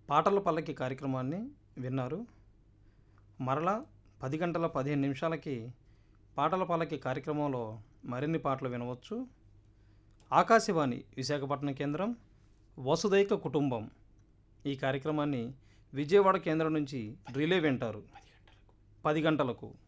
పాటల పల్లకి కార్యక్రమాన్ని విన్నారు. మరలా 10 గంటల 15 నిమిషాలకి పాటల పల్లకి కార్యక్రమంలో మరిన్ని పాటలు వినవచ్చు. ఆకాశవాణి విశాఖపట్నం కేంద్రం వసుదైక కుటుంబం ఈ కార్యక్రమాన్ని విజయవాడ కేంద్రం నుంచి రిలే వింటారు 10 గంటలకు.